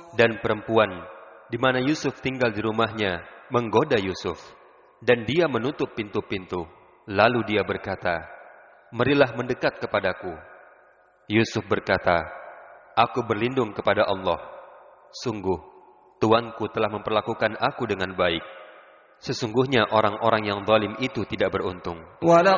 Dan perempuan di mana Yusuf tinggal di rumahnya menggoda Yusuf, dan dia menutup pintu-pintu. Lalu dia berkata, "Marilah mendekat kepadaku." Yusuf berkata, "Aku berlindung kepada Allah. Sungguh, tuanku telah memperlakukan aku dengan baik. Sesungguhnya orang-orang yang zalim itu tidak beruntung."